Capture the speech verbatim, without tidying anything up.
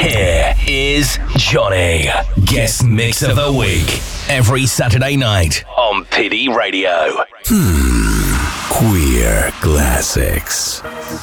Here is Johnny, guest mix of the week, every Saturday night on P D Radio. Hmm, Queer Classics.